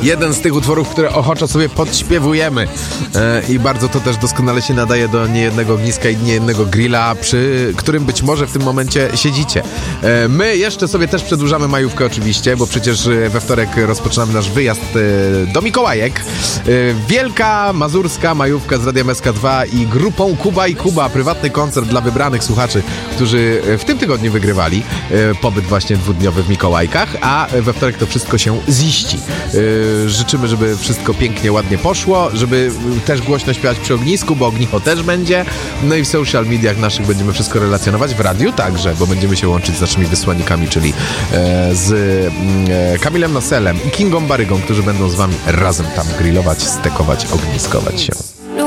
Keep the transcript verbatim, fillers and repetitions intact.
jeden z tych utworów, które ochoczo sobie podśpiewujemy e, i bardzo to też doskonale się nadaje do niejednego ogniska i niejednego grilla, przy którym być może w tym momencie siedzicie. E, my jeszcze sobie też przedłużamy majówkę oczywiście, bo przecież we wtorek rozpoczynamy nasz wyjazd e, do Mikołajek. E, wielka mazurska majówka z Radiem S K dwa i grupą Kuba i Kuba, prywatny koncert dla wybranych słuchaczy, którzy w tym tygodniu wygrywali e, pobyt właśnie dwudniowy w Mikołajkach, a we wtorek to wszystko się ziści. E, życzymy, żeby wszystko pięknie, ładnie poszło, żeby też głośno śpiewać przy ognisku, bo ognicho też będzie. No i w social mediach naszych będziemy wszystko relacjonować, w radiu także, bo będziemy się łączyć z naszymi wysłannikami, czyli e, z e, Kamilem Noselem i Kingą Barygą, którzy będą z wami razem tam grillować, stekować, ogniskować się.